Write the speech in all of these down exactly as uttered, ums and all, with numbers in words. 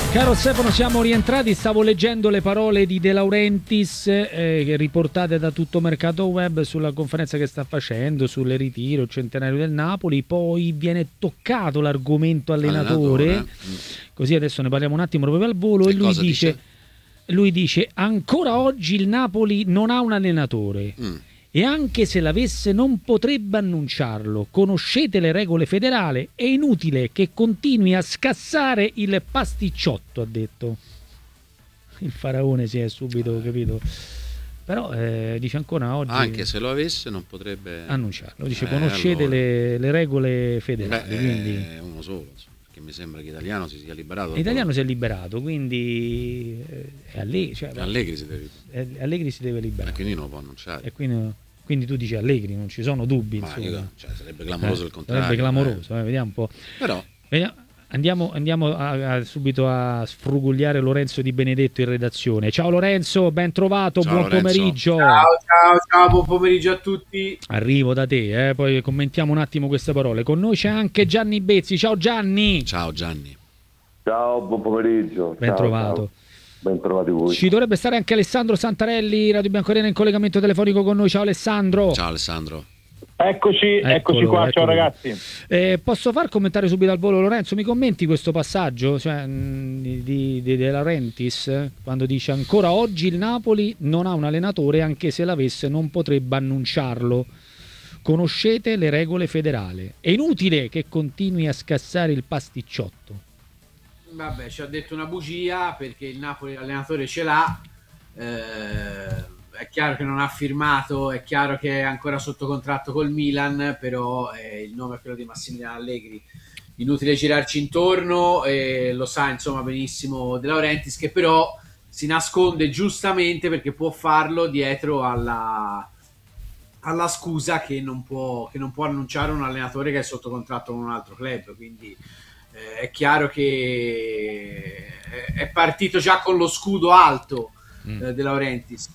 Caro Stefano, siamo rientrati, stavo leggendo le parole di De Laurentiis eh, riportate da Tutto Mercato Web sulla conferenza che sta facendo sul ritiro, il centenario del Napoli, poi viene toccato l'argomento allenatore, allenatore. Così adesso ne parliamo un attimo proprio al volo e, e lui dice, dice? lui dice ancora oggi il Napoli non ha un allenatore. Mm. E anche se l'avesse non potrebbe annunciarlo. Conoscete le regole federali, è inutile che continui a scassare il pasticciotto, ha detto. Il faraone si è subito capito. Però eh, dice ancora oggi... Anche se lo avesse non potrebbe... annunciarlo. Dice eh, conoscete allora. le, le regole federali. Beh, quindi... è uno solo, insomma, perché mi sembra che Italiano si sia liberato. L'italiano si è liberato, quindi è Allegri, cioè, Allegri si deve liberare. Allegri si deve liberare. E quindi non lo può annunciare. E quindi, quindi tu dici Allegri, non ci sono dubbi. Ma insomma. io, cioè, sarebbe clamoroso eh, il contrario. Sarebbe clamoroso, eh. Eh, vediamo un po'. Però... Vediamo. Andiamo, andiamo a, a, subito a sfrugugliare Lorenzo Di Benedetto in redazione. Ciao Lorenzo, ben trovato, ciao, buon Lorenzo. pomeriggio. Ciao, ciao, ciao, buon pomeriggio a tutti. Arrivo da te, eh, poi commentiamo un attimo queste parole. Con noi c'è anche Gianni Bezzi. Ciao Gianni. Ciao Gianni. Ciao, buon pomeriggio. Ben ciao, trovato. Ciao. Ben trovati voi. Ci dovrebbe stare anche Alessandro Santarelli, Radio Bianconera in collegamento telefonico con noi. Ciao Alessandro. Ciao Alessandro. Eccoci, Eccolo, eccoci qua, eccolo. Ciao ragazzi. Eh, posso far commentare subito al volo, Lorenzo? Mi commenti questo passaggio cioè, mh, di, di, di De Laurentiis, quando dice ancora oggi il Napoli non ha un allenatore, anche se l'avesse non potrebbe annunciarlo. Conoscete le regole federali. È inutile che continui a scassare il pasticciotto. Vabbè, ci ha detto una bugia perché il Napoli l'allenatore ce l'ha. Eh... È chiaro che non ha firmato, è chiaro che è ancora sotto contratto col Milan, però eh, il nome è quello di Massimiliano Allegri. Inutile girarci intorno, eh, lo sa insomma benissimo De Laurentiis, che però si nasconde giustamente perché può farlo dietro alla, alla scusa che non può, che non può annunciare un allenatore che è sotto contratto con un altro club. Quindi eh, è chiaro che è partito già con lo scudo alto Mm. De Laurentiis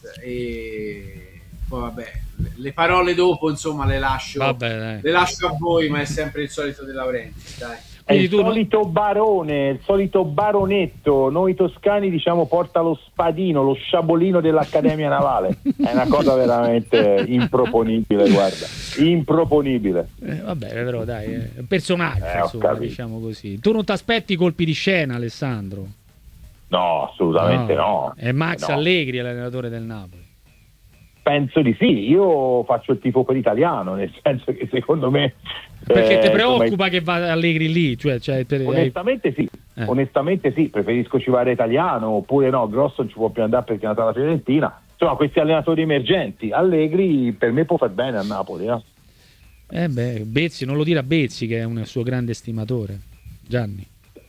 e poi vabbè le parole dopo insomma le lascio vabbè, le lascio a voi, ma è sempre il solito De Laurentiis, dai. È il solito barone, il solito baronetto. Noi toscani diciamo porta lo spadino, lo sciabolino dell'Accademia Navale. È una cosa veramente improponibile, guarda, improponibile. Eh, vabbè, però dai, è un personaggio, eh, insomma, diciamo così. Tu non ti aspetti colpi di scena, Alessandro? No, assolutamente no. no. È Max no. Allegri l'allenatore del Napoli. Penso di sì, io faccio il tifo per Italiano, nel senso che secondo me... Perché eh, ti preoccupa insomma, che va Allegri lì? Cioè, cioè per... Onestamente sì, eh. onestamente sì, preferisco civare Italiano, oppure no, Grosso non ci può più andare perché è nato alla Fiorentina. Insomma, questi allenatori emergenti, Allegri per me può far bene a Napoli. Eh, eh beh, Bezzi, non lo dire a Bezzi che è un suo grande stimatore. Gianni.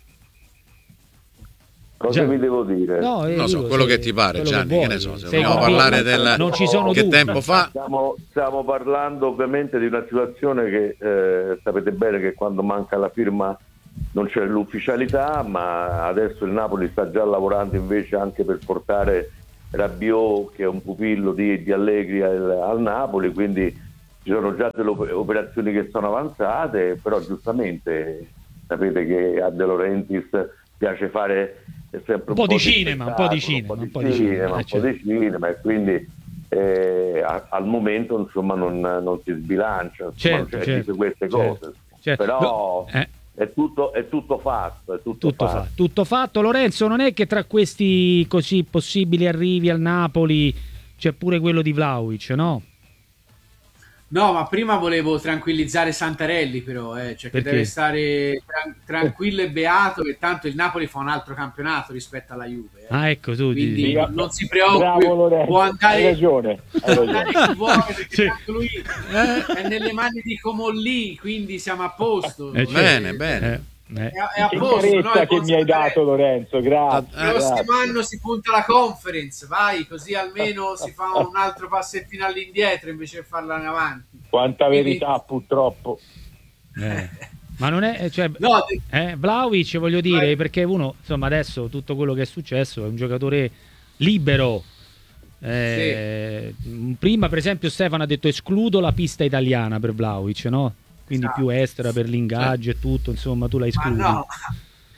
Cosa Già. mi devo dire? No, eh, non so, dico, quello se, che ti pare, Gianni, che, che ne so, se sei vogliamo convinto? parlare del non ci sono che dubbi. tempo fa. Stiamo, stiamo parlando ovviamente di una situazione che eh, sapete bene che quando manca la firma non c'è l'ufficialità, ma adesso il Napoli sta già lavorando invece anche per portare Rabiot, che è un pupillo di, di Allegri, al, al Napoli, quindi ci sono già delle operazioni che sono avanzate, però giustamente sapete che a De Laurentiis piace fare sempre un, un po' di cinema, un po' di cinema, un po' di cinema, un po' di cinema, e quindi eh, a, al momento insomma non, non si sbilancia, insomma, certo, non c'è certo, queste certo, cose, certo. però eh. è, tutto, è tutto fatto, è tutto, tutto fatto. fatto. Tutto fatto. Lorenzo, non è che tra questi così possibili arrivi al Napoli c'è pure quello di Vlahovic, no? No, ma prima volevo tranquillizzare Santarelli, però, eh, cioè che deve stare tran- tranquillo e beato, che tanto il Napoli fa un altro campionato rispetto alla Juve. Eh. Ah, ecco, tu quindi dici. non si preoccupi, Bravo, Lorenzo, può andare, hai ragione, hai può ragione. andare chi vuole, perché Sì. tanto lui è nelle mani di Comolli, quindi siamo a posto. Eh, Bene, Eh, bene. Eh, eh. È, è a Che posto, carezza no? che mi hai dato, Lorenzo, grazie. Il prossimo grazie. anno si punta la conference, vai, così almeno si fa un altro passettino all'indietro invece di farla in avanti. Quanta verità, purtroppo. Eh. Ma non è, cioè, No, eh, Vlahovic, voglio dire, Vai. perché uno, insomma, adesso tutto quello che è successo è un giocatore libero. Eh, prima, per esempio, Stefano ha detto escludo la pista italiana per Vlahovic, no? Quindi Esatto. più estera per l'ingaggio e tutto, insomma, tu l'hai ma escluso. no,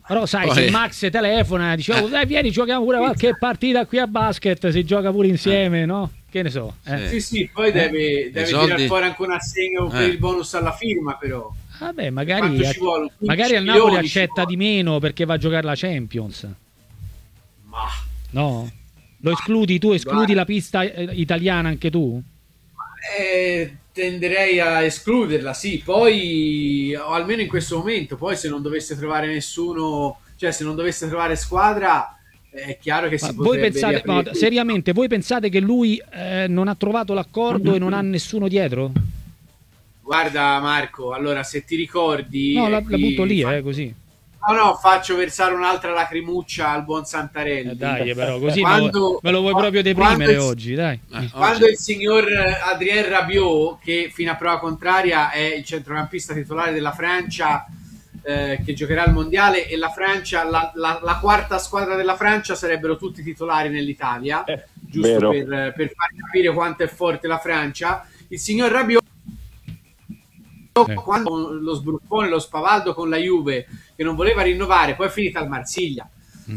Però sai, Poi... se Max telefona, dice oh, dai, vieni, giochiamo pure qualche partita qui a basket, si gioca pure insieme, no? Che ne so. Eh. Sì, sì, poi deve, deve soldi... tirare fuori anche un assegno eh. per il bonus alla firma, però. Vabbè, magari, ci vuole? magari al Napoli accetta di meno perché va a giocare la Champions. Ma... No? Lo escludi tu? Escludi Guarda. la pista italiana anche tu? Eh, tenderei a escluderla, sì. Poi, o almeno in questo momento, poi se non dovesse trovare nessuno, cioè se non dovesse trovare squadra, è chiaro che ma si voi potrebbe pensate, no, seriamente, voi pensate che lui eh, non ha trovato l'accordo e non ha nessuno dietro? Guarda Marco, allora se ti ricordi... No, la, la butto lì, fa... eh, così. No, no, faccio versare un'altra lacrimuccia al buon Santarelli. Eh dai, però così quando, me lo vuoi proprio deprimere il, oggi, dai. Eh, quando oggi. il signor Adrien Rabiot, che fino a prova contraria è il centrocampista titolare della Francia, eh, che giocherà al mondiale, e la Francia, la, la, la quarta squadra della Francia sarebbero tutti titolari nell'Italia, eh, giusto per, per far capire quanto è forte la Francia. Il signor Rabiot, eh. quando lo sbruffone, lo spavaldo con la Juve, che non voleva rinnovare, poi è finita al Marsiglia. Mm.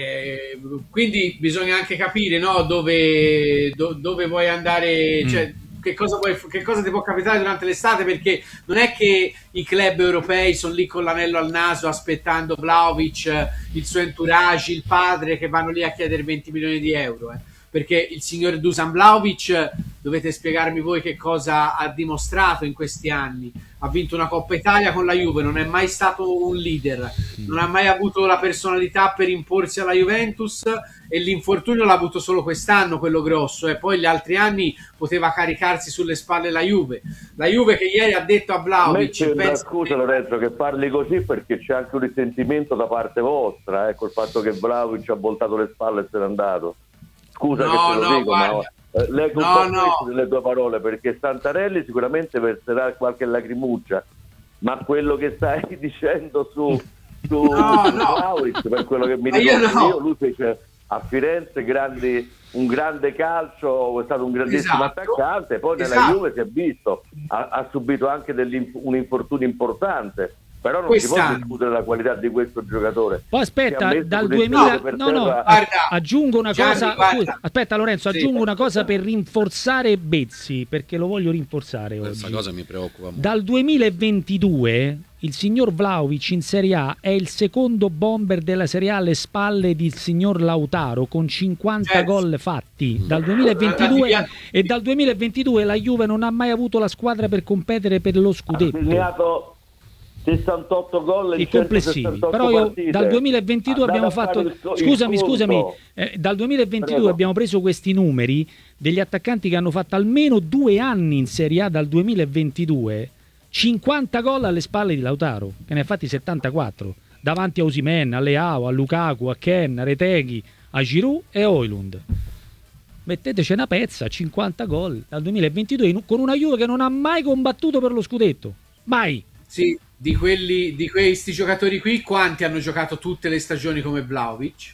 Eh, quindi bisogna anche capire, no, dove, do, dove vuoi andare, mm. cioè, che cosa, vuoi, che cosa ti può capitare durante l'estate, perché non è che i club europei sono lì con l'anello al naso aspettando Vlahovic, il suo entourage, il padre, che vanno lì a chiedere venti milioni di euro, eh. Perché il signor Dusan Vlahovic, dovete spiegarmi voi che cosa ha dimostrato in questi anni. Ha vinto una Coppa Italia con la Juve, non è mai stato un leader, non ha mai avuto la personalità per imporsi alla Juventus, e l'infortunio l'ha avuto solo quest'anno, quello grosso, e poi gli altri anni poteva caricarsi sulle spalle la Juve. La Juve che ieri ha detto a Vlahovic... Pensa... Scusa Lorenzo che parli così, perché c'è anche un risentimento da parte vostra, ecco, il fatto che Vlahovic ha voltato le spalle e se n'è andato. Scusa no, che te lo no, dico, guarda. ma eh, leggo no, un po' no. delle tue parole, perché Santarelli sicuramente verserà qualche lacrimuccia, ma quello che stai dicendo su, su, no, su no. Vlahovic, per quello che mi ricordo io, no. io, lui fece a Firenze grandi, un grande calcio, è stato un grandissimo esatto. attaccante, poi nella esatto. Juve si è visto, ha, ha subito anche un infortunio importante. Però non Quest'anno. si può discutere la qualità di questo giocatore. Poi aspetta, dal duemila no, no, guarda, aggiungo una Gianni, cosa. guarda. Aspetta Lorenzo, aggiungo sì. una cosa per rinforzare Bezzi, perché lo voglio rinforzare oggi. Questa cosa mi preoccupa molto. Dal duemilaventidue il signor Vlahovic in Serie A è il secondo bomber della Serie A alle spalle del signor Lautaro, con cinquanta certo. gol fatti dal duemilaventidue, e dal duemilaventidue la Juve non ha mai avuto la squadra per competere per lo scudetto. sessantotto gol in complessivi, però io partite. dal duemilaventidue Andate abbiamo fatto il, scusami il scusami eh, dal duemilaventidue Prego. abbiamo preso questi numeri degli attaccanti che hanno fatto almeno due anni in Serie A dal duemilaventidue, cinquanta gol alle spalle di Lautaro, che ne ha fatti settantaquattro davanti a Osimhen, a Leao, a Lukaku, a Ken, a Retegui, a Giroud e a Højlund. Metteteci una pezza, cinquanta gol dal duemilaventidue con una Juve che non ha mai combattuto per lo scudetto, mai. Sì, di quelli, di questi giocatori qui, quanti hanno giocato tutte le stagioni come Vlahovic?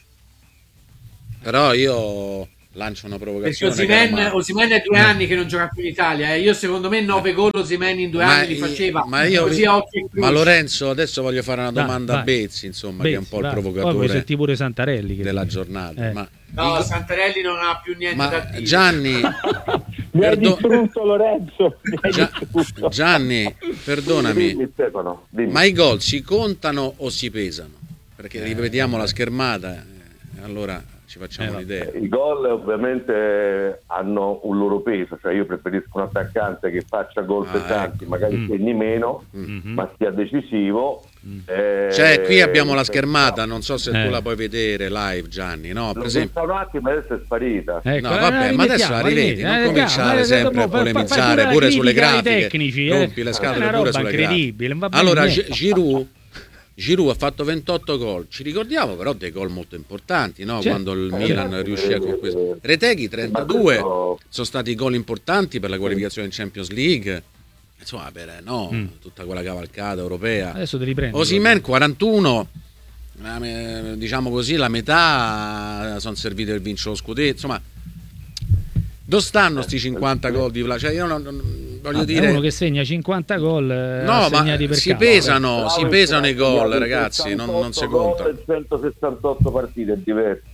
Però io lancio una provocazione. Perché Osimhen, Osimhen è due anni che non gioca più in Italia, eh. Io secondo me nove gol Osimhen in due ma anni li faceva. Ma, io, così a occhio e ma Lorenzo, adesso voglio fare una domanda vai, a Bezzi, insomma, Bezzi, che è un po' vai. il provocatore. Poi puoi sentire pure Santarelli che della dice. giornata. Eh. Ma no, Santarelli non ha più niente ma da dire. Gianni, mi hai perdo... distrutto Lorenzo. Mi hai Gia... distrutto. Gianni, perdonami, dimmi, Stefano, dimmi. ma i gol si contano o si pesano? Perché rivediamo la schermata, eh, allora ci facciamo eh, l'idea. I gol ovviamente hanno un loro peso, cioè io preferisco un attaccante che faccia gol ah, pesanti, ecco. magari mm. segni meno, mm-hmm. ma sia decisivo. Mm. Eh, Cioè qui abbiamo la schermata, non so se eh. tu la puoi vedere live, Gianni, no? Per L'ho esempio... vista un attimo, adesso è sparita. Ecco, no, vabbè, ma adesso la rivedi, non eh, cominciare eh, sempre a polemizzare pure, pure sulle grafiche, tecnici, rompi eh. le scatole è una pure roba sulle incredibile. grafiche. Allora Giroud Giroud ha fatto ventotto gol, ci ricordiamo però dei gol molto importanti, no? Certo. Quando il Milan riuscì a con questo. Retegui trentadue, sono stati gol importanti per la qualificazione in Champions League, insomma, per no, mm. tutta quella cavalcata europea. Adesso te li prendi. Osimhen quarantuno, diciamo così, la metà sono serviti per vincere lo scudetto, insomma. Dove stanno sti cinquanta gol di Vlahovic? Cioè io non, non, voglio ah, dire, uno che segna cinquanta gol, eh, no, ma per si campo. pesano, Bravo, si pesano i gol, il ragazzi, non, non si gol contano. e centosessantotto partite, è diverso.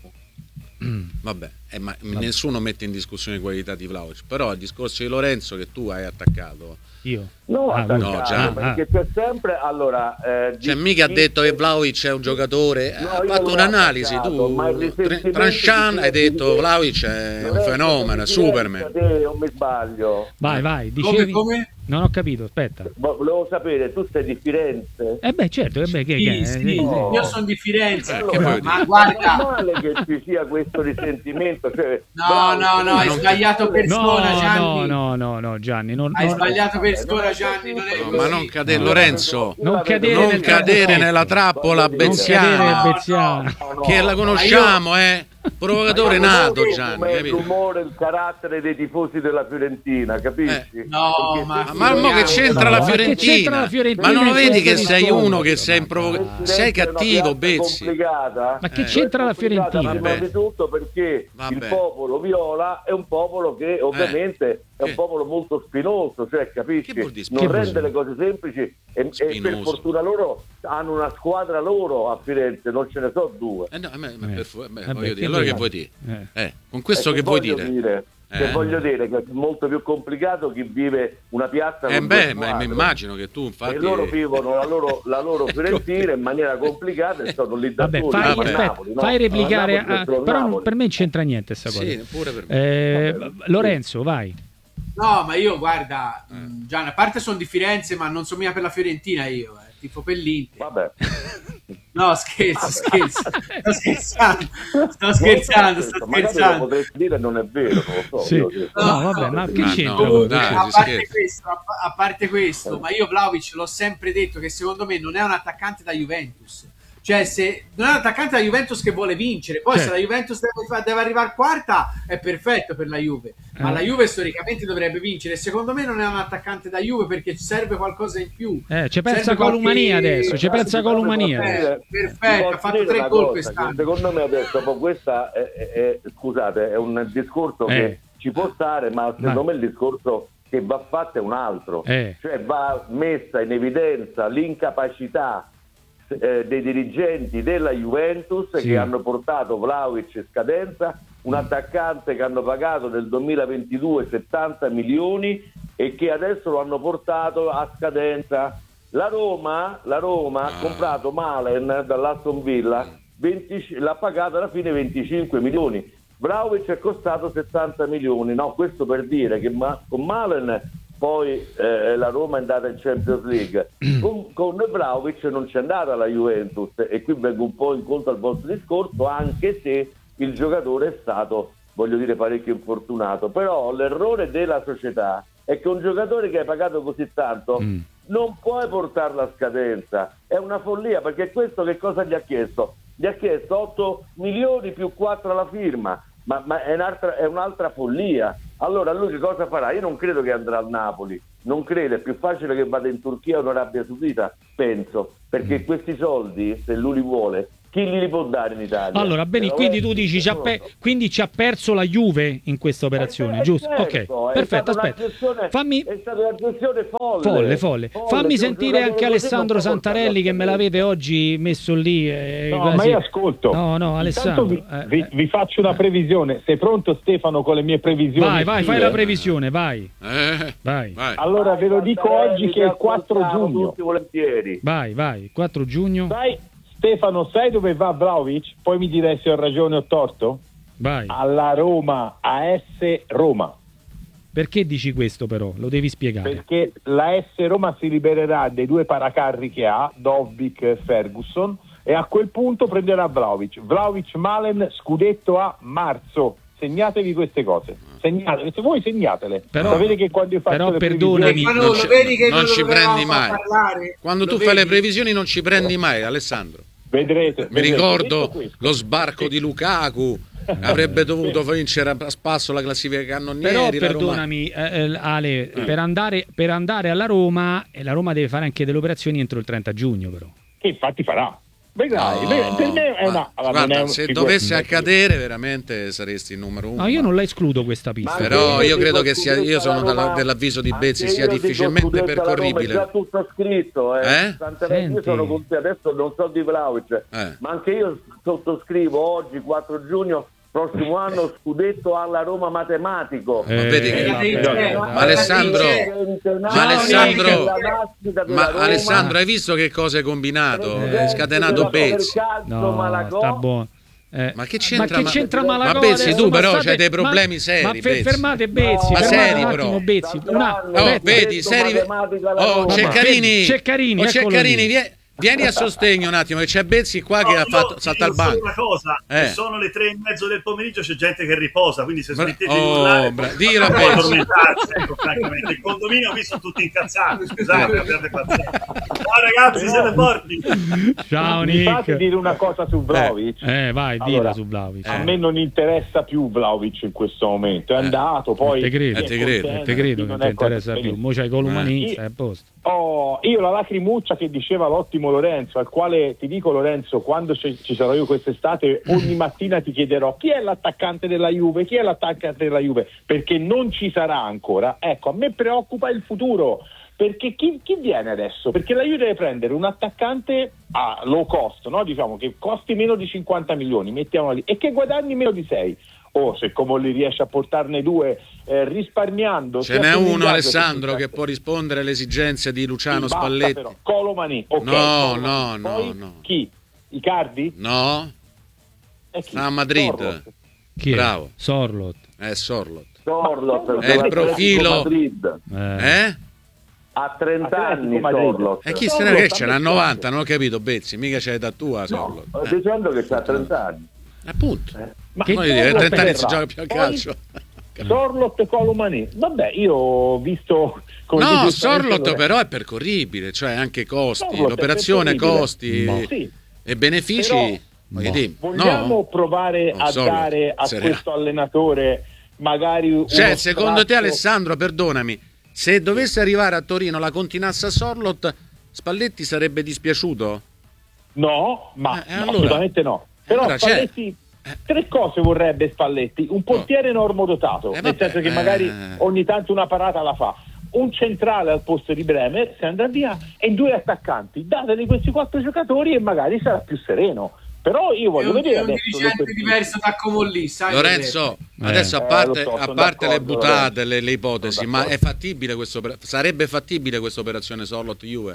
Vabbè, eh, ma nessuno mette in discussione le qualità di Vlahovic, però il discorso di Lorenzo che tu hai attaccato. Io? No, Ah, attaccato, no, già. perché c'è sempre, allora... Eh, Cioè, di- mica ha di- detto che Vlahovic è un giocatore, No, ha io fatto non ho un'analisi, attaccato, ma il tu, risentimento Trancian, di- hai detto di- Vlahovic è un Lorenzo, fenomeno, è ti Superman. Te, non mi sbaglio. Vai, vai, Come, dicevi... come? Non ho capito, aspetta. Vo- Volevo sapere, tu sei di Firenze? Eh beh, certo, eh beh, che, Sì, che- sì, eh, no. io sono di Firenze, Eh, che vuoi ma dire? guarda, È normale che ci sia questo risentimento. Cioè, no, bravo, no, no, hai non- sbagliato No, persona, no, Gianni. no, no, no, Gianni, non, Hai non- sbagliato persona, Gianni, non è No, così. ma non cadere, No. Lorenzo, Non Io cadere non nel cadere campo nella trappola Voglio dire- non cadere Beziana, Beziana. no, no, che la no. conosciamo, eh? Provocatore Ma io nato, conosco Gianni, com'è il capito? rumore, il carattere dei tifosi della Fiorentina, capisci? Eh. No, Perché ma- se- Ma mo che c'entra No, la ma che Fiorentina? c'entra la Fiorentina Ma non lo in vedi che questo sei discorso? uno che sei in provo- Firenze sei è una cattivo, piazza Bezzi. complicata. Ma che Eh. c'entra la Complicata Fiorentina? prima Vabbè. di tutto perché Vabbè. il popolo viola è un popolo che ovviamente è Che- un popolo molto spinoso, cioè capisci? Che vuol dire Non spinoso? rende le cose semplici e, e per Spinoso. fortuna loro hanno una squadra loro a Firenze, non ce ne so due. Eh no, a me- ma Eh. per fu- beh, Vabbè, voglio che dire, allora che vuoi vuoi dire? Eh. Eh, con questo E che vuoi voglio dire? Che Eh. voglio dire che è molto più complicato chi vive una piazza Eh con due beh, ma squadre. mi immagino che tu infatti E loro vivono la loro, la loro Fiorentina in maniera complicata e sono lì da Vabbè, soli, fai, come aspetta, Napoli, no? fai replicare, A Napoli a- contro però non- Napoli. per me non c'entra niente sta cosa. Sì, pure per me. Eh, Vabbè. Lorenzo, vai. No, ma io guarda, Eh. mh, Gianni, a parte sono di Firenze, ma non sono mica per la Fiorentina io, eh, tifo per l'Inter. Vabbè. No, scherzo, scherzo. Sto scherzando. Sto scherzando, sto Magari lo scherzando. potresti dire non è vero, non lo so. Sì. io- io- No, vabbè, ma che Ma no, c'entra? dai. Che c'entra? A parte, scherzo. questo, a, a parte questo, ma io Vlahovic l'ho sempre detto che secondo me non è un attaccante da Juventus. Cioè, se non è un attaccante da Juventus che vuole vincere, poi Certo. se la Juventus deve, fa- deve arrivare quarta è perfetto per la Juve, ma Eh. la Juve storicamente dovrebbe vincere. Secondo me non è un attaccante da Juve perché serve qualcosa in più. Eh, ci pensa Serve Columania qualche- adesso, ci pensa Columania Eh, adesso. perfetto, Ti ha fatto posso dire tre una gol cosa, quest'anno. che Secondo me adesso dopo questa è, è- è- scusate, è un discorso Eh. che ci può stare, ma secondo Ma- me il discorso che va fatto è un altro. Eh. Cioè va messa in evidenza l'incapacità eh, dei dirigenti della Juventus Sì. che hanno portato Vlahovic in scadenza, un attaccante che hanno pagato nel duemilaventidue settanta milioni e che adesso lo hanno portato a scadenza. La Roma, la Roma ha comprato Malen dall'Aston Villa, venti l'ha pagato alla fine venticinque milioni. Vlahovic è costato settanta milioni, no? Questo per dire che ma- con Malen poi eh, la Roma è andata in Champions League, con, con Vlahovic non c'è andata la Juventus e qui vengo un po' incontro al vostro discorso, anche se il giocatore è stato, voglio dire, parecchio infortunato, però l'errore della società è che un giocatore che hai pagato così tanto Mm. non puoi portarlo a scadenza, è una follia, perché questo che cosa gli ha chiesto? Gli ha chiesto otto milioni più quattro alla firma, ma, ma è, un'altra, è un'altra follia. Allora lui che cosa farà? Io non credo che andrà al Napoli, non credo, è più facile che vada in Turchia o in Arabia Saudita, penso, perché questi soldi, se lui li vuole, chi li può dare in Italia? Allora, bene, Eh, quindi eh, tu dici ci ha non lo pe- so. quindi ci ha perso la Juve in questa operazione, Eh, giusto? certo, Ok, è perfetto, stata una aspetta. gestione- Fammi è stata una gestione folle. folle, folle. Fammi che un sentire giocatore anche così Alessandro non può Santarelli portarlo che a me l'avete oggi messo lì. eh, No, quasi- ma io ascolto. No, no, Alessandro. Intanto eh, vi, vi- eh. vi faccio una previsione. Sei pronto, Stefano, con le mie previsioni? Vai, vai, fai estive? la previsione, vai. Eh, Vai. vai. Allora ve lo dico oggi che è il quattro giugno. Tutti volentieri. Vai, vai, quattro giugno. Sai, Stefano, sai dove va Vlahovic? Poi mi direi se ho ragione o ho torto. Vai. Alla Roma, A S Roma. Perché dici questo però? Lo devi spiegare. Perché la S Roma si libererà dei due paracarri che ha, Dovbyk e Ferguson, e a quel punto prenderà Vlahovic. Vlahovic Malen, scudetto a marzo. Segnatevi queste cose. Segnate, se voi segnatele. Però- Sapete che quando io faccio però le perdonami, previsioni- Ma Non non ci- lo vedi che non non ci lo dovevamo prendi far mai. parlare? Quando Lo tu fai le vedi? previsioni non ci prendi mai, Alessandro. Vedrete. Mi vedrete. ricordo Detto questo, lo sbarco di Lukaku, avrebbe dovuto vincere a spasso la classifica cannonieri. Però la Roma- perdonami, eh, eh, Ale, per, andare, per andare alla Roma, e la Roma deve fare anche delle operazioni entro il trenta giugno, però. Che infatti farà. Vedrai, No, per me è una, ma, non guarda, è un- se figura- dovesse accadere veramente saresti il numero uno. No, io non la escludo questa pista. Ma Però anche io credo dico che sia, scudetto io sono alla dalla- Roma, dell'avviso di anche Bezzi, sia io dico difficilmente scudetto alla Roma, percorribile. è già tutto scritto, eh. Eh? Tant'è vero che io Senti. sono con te, adesso non so di Vlahovic, Eh. ma anche io sottoscrivo oggi, quattro giugno, prossimo anno, scudetto alla Roma matematico. Eh, Ma vedi che- vabbè, ma dai. Alessandro, ma Alessandro, ma Roma, Alessandro, hai visto che cosa hai combinato? Hai scatenato Bezzi. No, sta buono. Eh, Ma che c'entra, ma che c'entra Malagò ma Bezzi, adesso? tu Ma però state- c'hai dei ma- problemi seri, ma fe- Bezzi. fermate Bezzi, Ma fermate seri, un però. attimo Bezzi. Una, Oh, Bezzi. vedi, seri. Oh, Ceccarini, Ceccarini, oh, eccolo Ceccarini, lì. vie- vieni a sostegno un attimo, che c'è Bezzi qua che No, ha io fatto ti salta il dico solo banco. una cosa, Eh. se sono le tre e mezzo del pomeriggio c'è gente che riposa, quindi se Bra- smettete di oh, urlare bra- poi dillo, può Bezzi. addormentarsi, ecco, francamente. Il condominio qui sono tutti incazzati, scusate, abbiate pazienza. Ciao ragazzi, siete forti. Ciao Mi fate Nick. dire una cosa su Vlahovic? Eh, vai, dilla Allora, su Vlahovic. A me non interessa più Vlahovic in questo momento, è andato, poi te credo, Eh, te credo, contento, te credo che non non ti è cosa- interessa più. benissimo. Mo c'hai Colomani, Eh. sei a posto. Oh, io la lacrimuccia che diceva l'ottimo Lorenzo, al quale ti dico Lorenzo, quando ci, ci sarò io quest'estate, ogni mattina ti chiederò chi è l'attaccante della Juve, chi è l'attaccante della Juve, perché non ci sarà ancora. Ecco, a me preoccupa il futuro, perché chi, chi viene adesso? Perché la Juve deve prendere un attaccante a low cost, no? Diciamo che costi meno di cinquanta milioni, mettiamolo lì, e che guadagni meno di sei. Oh, se Comolli riesce a portarne due eh, risparmiando, Ce n'è uno, Alessandro, che può rispondere alle esigenze di Luciano Basta, Spalletti. però. Colomani, ok, No, Colomani. no, no, Poi no. chi? Icardi? No, E chi? sta a Madrid. Sorloth. Chi è? Bravo. Sorlot. È Sorlot. Sorloth, È il profilo- Madrid. Eh. Eh? Ha trenta anni Atletico Madrid. Sorloth. E chi se ne che ce n'ha novanta, non ho capito, Bezzi, mica c'è da tua Sorlot. Sto Eh, dicendo che c'ha trenta anni. appunto. Ma Che- Voglio dire, a Sorloth trenta anni si verrà. gioca più a Poi calcio. Sorloth e Colomani. Vabbè, io ho visto come No, dice Sorlot Lorenzo, però è percorribile, cioè anche costi, Sorloth è l'operazione percorribile. costi No. Sì. e benefici. Però- voglio dire, Vogliamo no? provare No, a Sorloth, dare a sereno. questo allenatore magari uno Cioè, secondo te, straccio- Alessandro, perdonami, se dovesse arrivare a Torino la continuasse a Sorlot, Spalletti sarebbe dispiaciuto? No, ma Eh, no, allora- assolutamente no. Però allora c'è- Spalletti tre cose vorrebbe Spalletti: un portiere normodotato, Eh, nel vabbè, senso che eh. magari ogni tanto una parata la fa, un centrale al posto di Bremer se andrà via e due attaccanti. Dateli questi quattro giocatori e magari sarà più sereno. Però io È voglio un, vedere è un adesso dirigente le- diverso da Comolli, sai? Lorenzo, Eh. adesso a Eh, parte, lo so, a sono parte le d'accordo, buttate, Lorenzo. le, le ipotesi, Sono ma d'accordo. è fattibile questo, sarebbe fattibile questa operazione Sorlot-Juve?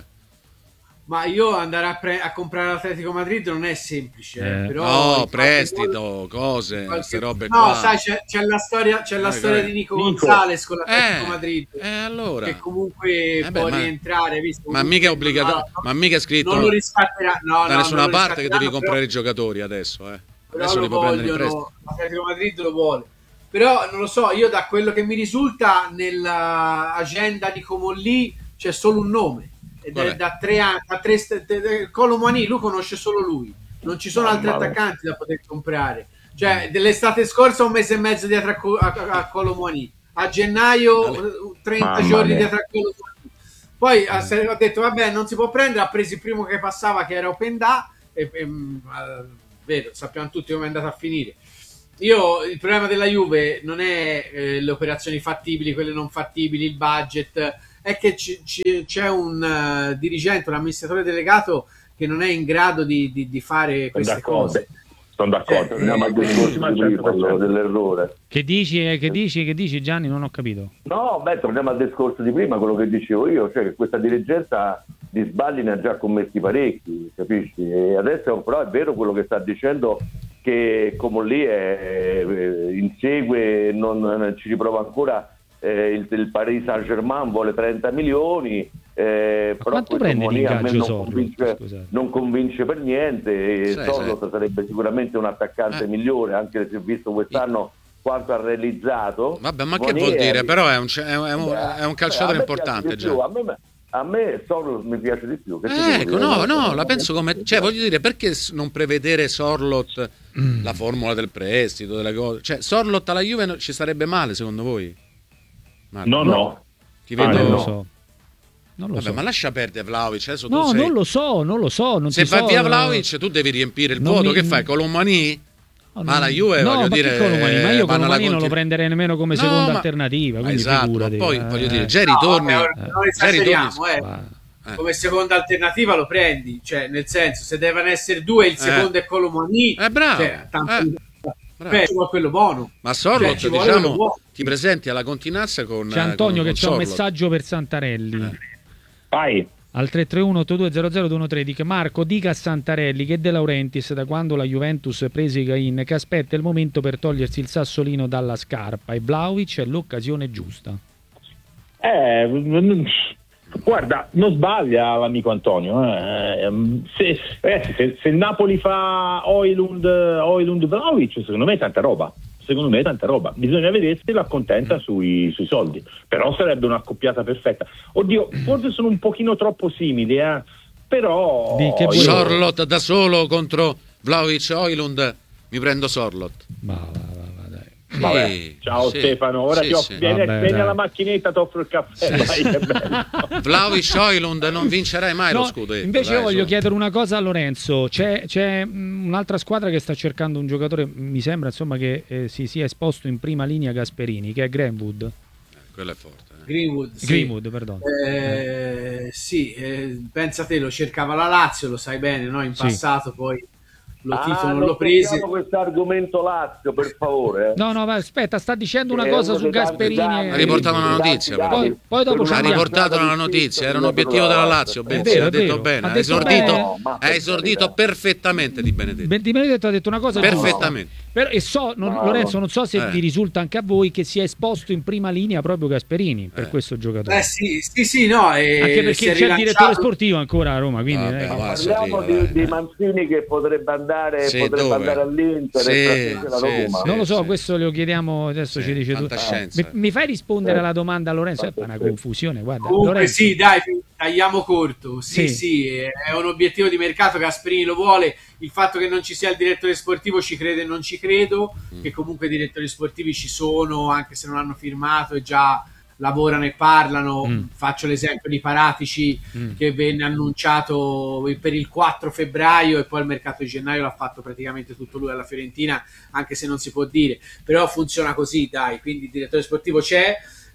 Ma io andare a, pre- a comprare l'Atletico Madrid non è semplice, Eh. però No, in qualche prestito, modo- cose, qualche- queste robe no, qua. sai, c'è, c'è la storia, c'è la Eh, storia eh. di Nico, Nico. Gonzalez con l'Atletico Eh, Madrid, eh, allora. che comunque Eh beh, può ma- rientrare, visto Ma comunque mica è obbligato, no, ma mica è scritto non lo riscatterà, no, da no, nessuna non lo parte che devi riscatteranno, comprare i però- giocatori adesso, eh. però Adesso lo li puoi prendere in vogliono, prestito. l'Atletico Madrid lo vuole. Però non lo so, io da quello che mi risulta nell'agenda di Comolli c'è solo un nome ed Qual è è? da tre anni, da tre st- de- de- Colomani, lui conosce solo lui, non ci sono altri Mamma mia. attaccanti da poter comprare. Cioè, dell'estate scorsa un mese e mezzo dietro a, Co- a, a Colomani, a gennaio eh, trenta Mamma giorni mia. dietro a Colomani. Poi ha, se- ha detto vabbè, non si può prendere, ha preso il primo che passava che era Openda e, e mh, eh, vero, sappiamo tutti come è andata a finire. Io il problema della Juve non è eh, le operazioni fattibili, quelle non fattibili, il budget, è che ci- ci- c'è un uh, dirigente, un amministratore delegato che non è in grado di, di- di fare Sono queste d'accordo. cose. Sono d'accordo. Eh, Andiamo al discorso Ma di prima, cento per cento. quello dell'errore. Che dici, eh, che dici, che dici Gianni? Non ho capito. No, beh, torniamo al discorso di prima, quello che dicevo io, cioè che questa dirigenza di sbagli ne ha già commessi parecchi, capisci? E adesso però è vero quello che sta dicendo, che Comolli è, eh, insegue, non, non ci riprova ancora, eh, il, il Paris Saint-Germain vuole trenta milioni, eh, Ma però quanto questo prende Comolli a me l'ingaggio non Sorloth, convince, scusate? non convince per niente, e Sì, Sorloth sì. sarebbe sicuramente un attaccante Eh. migliore, anche se visto quest'anno quanto ha realizzato. Vabbè, ma che Monier- vuol dire? Però è un, è un- è un, Beh, è un calciatore a me piace importante di più, già. A me, a me Sorloth mi piace di più. Che ti Eh, devo ecco, dire? no, no, la penso come... Cioè, voglio dire, perché s- non prevedere Sorlot, la formula del prestito, delle cose? Cioè, Sorlot alla Juve no- ci sarebbe male, secondo voi? Marco? No, no. Ti Ah, Non vedo... lo no. so. Non lo Vabbè, so. ma lascia perdere Vlahovic. Adesso No, tu sei... non lo so, non lo so. Non Se ti va so, via eh, Vlahovic, tu devi riempire il non vuoto. mi- Che fai? Colomani? Oh, Ma la Juve, no, voglio ma dire, che Colomani? Ma io vanno alla Colomani non lo continu- prenderei nemmeno come No, seconda ma- alternativa. Ma Quindi esatto, figurati. poi eh. voglio dire, già ritorni. No, vabbè, non già esageriamo, ritorni- eh. Ma- eh. Come seconda alternativa lo prendi, cioè nel senso, se devono essere due, il secondo è Colomani, Eh, bravo. cioè, tanto Eh, beh, bravo. ci vuole quello buono. Ma Sorlot, Cioè, ci vuole diciamo, quello buono. ti presenti alla continenza con C'è Antonio eh, con- che con c'ha un Sorlot. messaggio per Santarelli. Eh. Vai. Al tre tre uno otto due zero zero due uno tre dice: Marco, dica a Santarelli che De Laurentiis, da quando la Juventus prese Higuain, che aspetta il momento per togliersi il sassolino dalla scarpa, e Vlahovic è l'occasione giusta. Eh, n- guarda, non sbaglia l'amico Antonio. eh. Se, ragazzi, se, se il Napoli fa Højlund, Højlund Vlahovic, secondo me è tanta roba. Secondo me è tanta roba. Bisogna vedere se l'accontenta sui, sui soldi. Però sarebbe una accoppiata perfetta. Oddio, forse sono un pochino troppo simili, eh. Però Di che vuoi- io- Sorlot da solo contro Vlahovic Højlund, mi prendo Sorlot. Ma va, va, va, dai. Vabbè, Sì, ciao sì, Stefano, ora sì, ti sì. offro, vieni, Vabbè, vieni dai. alla macchinetta, ti offro il caffè. Vai, che bello. Vlahovic Højlund non vincerai mai No, lo scudetto. invece dai, io voglio su. chiedere una cosa a Lorenzo. C'è, c'è mh, un'altra squadra che sta cercando un giocatore, mi sembra insomma che eh, si sia esposto in prima linea Gasperini, che è Greenwood. Eh, quello è forte. eh. Greenwood, sì. Greenwood, perdono. Eh, sì, eh, pensa te, lo cercava la Lazio, lo sai bene, no? In Sì. passato poi lo Ah, Tito non non lo prese. tocchiamo questo argomento Lazio, per favore. eh. No, no, ma aspetta, sta dicendo una È cosa uno su dei tanti Gasperini. danni- e- Ha riportato una notizia, dei tanti poi- danni poi dopo per ci Ha una andiamo. riportato giornata una di notizia, era un Cristo, obiettivo della quello Lazio. là. Ben, È vero, ha è detto vero. bene, Ha ha detto esordito, bene. No, ma ha per esordito carità. perfettamente Di Benedetto. Ben- Di Benedetto ha detto una cosa giusta. Perfettamente. Però- e so, non- No, Lorenzo, non so se Eh. vi risulta anche a voi che sia esposto in prima linea proprio Gasperini per Eh. questo giocatore. Eh sì, sì, sì, no. e Anche si perché è c'è il rilanciato- direttore sportivo ancora a Roma, quindi Vabbè, eh, va. Parliamo Sorriso, di, dai. di Mancini che potrebbe andare, Sì, potrebbe dove? andare all'Inter Sì, e trasferire la sì, Roma. sì. non lo so, questo lo chiediamo adesso, Sì, ci dice tu. fantascienza. Mi, mi fai rispondere Eh. alla domanda a Lorenzo? È una confusione, guarda. Comunque Lorenzo, sì, dai, tagliamo corto. Sì, Sì. sì, è un obiettivo di mercato, Gasperini lo vuole. Il fatto che non ci sia il direttore sportivo ci crede e non ci credo, Mm. che comunque i direttori sportivi ci sono, anche se non hanno firmato e già lavorano e parlano. Mm. Faccio l'esempio di Paratici Mm. che venne annunciato per il quattro febbraio e poi il mercato di gennaio l'ha fatto praticamente tutto lui alla Fiorentina, anche se non si può dire, però funziona così, dai, quindi il direttore sportivo c'è.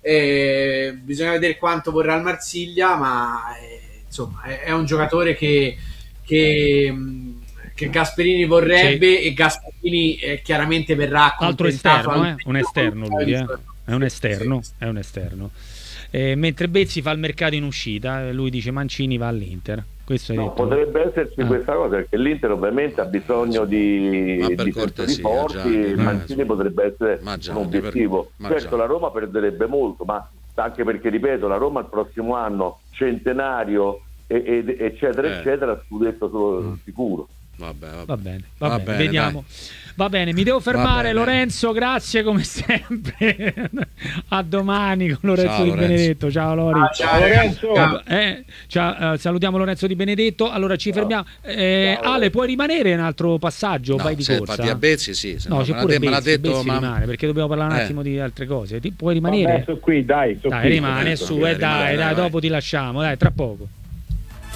Eh, bisogna vedere quanto vorrà il Marsiglia, ma eh, insomma è, è un giocatore che, che, mh, che Gasperini vorrebbe, e Gasperini eh, chiaramente verrà altro accontentato esterno, al- eh? un esterno lui, eh? È un esterno, Sì, sì. è un esterno. Eh, mentre Bezzi fa il mercato in uscita, eh, lui dice Mancini va all'Inter. Questo hai No, detto. potrebbe esserci Ah. questa cosa, perché l'Inter ovviamente ha bisogno di, Ma per di cortesia, difensori forti, Gianni, il ma- Mancini potrebbe essere ma un Gianni, obiettivo. per- ma Certo, Gianni. la Roma perderebbe molto, ma anche perché, ripeto, la Roma il prossimo anno centenario e- ed- eccetera Eh. eccetera, scudetto solo sicuro. Vabbè, vabbè. Va bene, va, Va bene, bene, vediamo. Va bene, mi devo fermare, bene. Lorenzo, grazie come sempre. A domani con Lorenzo Ciao, Di Lorenzo. Benedetto. Ciao Lori. Ah, ciao, Lorenzo. ragazzi. Eh, ciao, eh, salutiamo Lorenzo Di Benedetto. Allora ci fermiamo. Eh, Ale, puoi rimanere un altro passaggio? No, vai di se corsa? infatti a Bezzi sì, se No, no, c'è me l'ha pure de- me l'ha Bezzi, detto, Bezzi ma- rimane, perché dobbiamo parlare un Eh. attimo di altre cose. Ti puoi Vabbè, rimanere? sono qui, dai, sono Dai, qui. rimane Sono su, qui. eh, dai, rimane, dai, vai. dopo ti lasciamo, dai, tra poco.